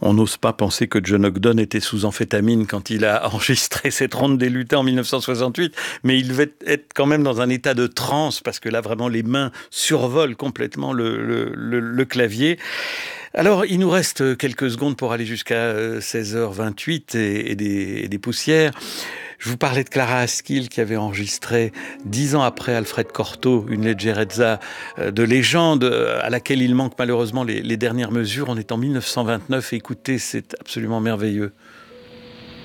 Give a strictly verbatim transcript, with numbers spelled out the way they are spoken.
On n'ose pas penser que John Ogden était sous amphétamine quand il a enregistré cette ronde des lutins en mille neuf cent soixante-huit, mais il devait être quand même dans un état de transe, parce que là, vraiment, les mains survolent complètement le, le, le, le clavier. Alors, il nous reste quelques secondes pour aller jusqu'à seize heures vingt-huit et, et, des, et des poussières. Je vous parlais de Clara Askill qui avait enregistré dix ans après Alfred Cortot une leggerezza de légende à laquelle il manque malheureusement les, les dernières mesures. On est en mille neuf cent vingt-neuf. Écoutez, c'est absolument merveilleux.